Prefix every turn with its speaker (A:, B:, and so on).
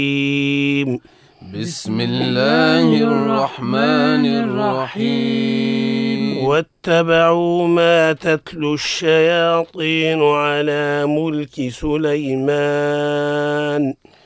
A: بسم الله الرحمن الرحيم.
B: واتبعوا ما تتلو الشياطين على ملك سليمان